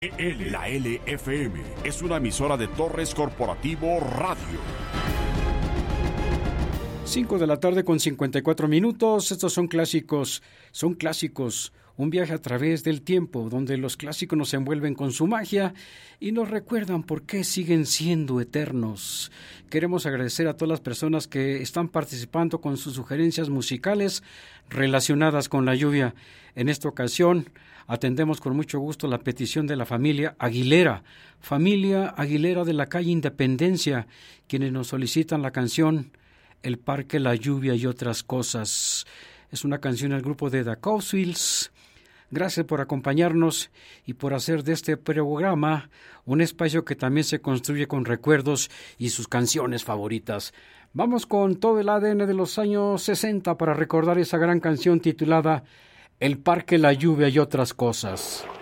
La LFM es una emisora de Torres Corporativo Radio. 5 de la tarde con 54 minutos. Estos son clásicos. Un viaje a través del tiempo, donde los clásicos nos envuelven con su magia y nos recuerdan por qué siguen siendo eternos. Queremos agradecer a todas las personas que están participando con sus sugerencias musicales relacionadas con la lluvia. En esta ocasión atendemos con mucho gusto la petición de la familia Aguilera de la calle Independencia, quienes nos solicitan la canción El Parque, la Lluvia y otras cosas. Es una canción del grupo de The Cowsills. Gracias por acompañarnos y por hacer de este programa un espacio que también se construye con recuerdos y sus canciones favoritas. Vamos con todo el ADN de los años 60 para recordar esa gran canción titulada El Parque, la Lluvia y otras cosas.